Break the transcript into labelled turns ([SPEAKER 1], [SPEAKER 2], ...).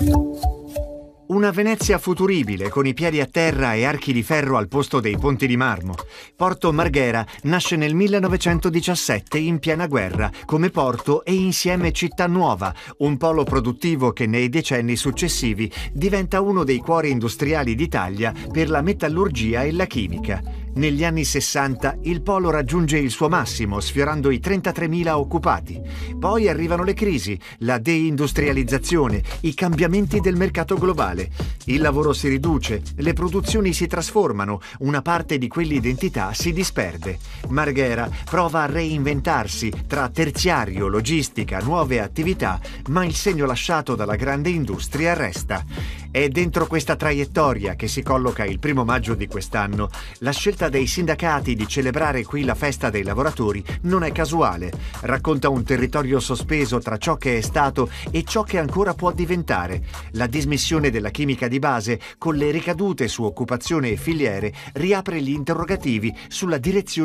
[SPEAKER 1] Una Venezia futuribile, con i piedi a terra e archi di ferro al posto dei ponti di marmo. Porto Marghera nasce nel 1917 in piena guerra, come porto e insieme città nuova, un polo produttivo che nei decenni successivi diventa uno dei cuori industriali d'Italia per la metallurgia e la chimica. Negli anni 60 il polo raggiunge il suo massimo, sfiorando i 33.000 occupati. Poi arrivano le crisi, la deindustrializzazione, i cambiamenti del mercato globale. Il lavoro si riduce, le produzioni si trasformano, una parte di quell'identità si disperde. Marghera prova a reinventarsi tra terziario, logistica, nuove attività, ma il segno lasciato dalla grande industria resta. È dentro questa traiettoria che si colloca il 1° maggio di quest'anno. La scelta dei sindacati di celebrare qui la festa dei lavoratori non è casuale. Racconta un territorio sospeso tra ciò che è stato e ciò che ancora può diventare. La dismissione della chimica di base, con le ricadute su occupazione e filiere, riapre gli interrogativi sulla direzione